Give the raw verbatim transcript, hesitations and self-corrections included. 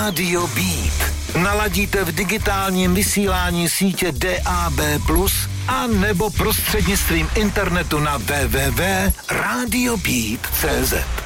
Rádio Beat. Naladíte v digitálním vysílání sítě D A B plus, a nebo prostřednictvím internetu na w w w tečka radio beat tečka c z.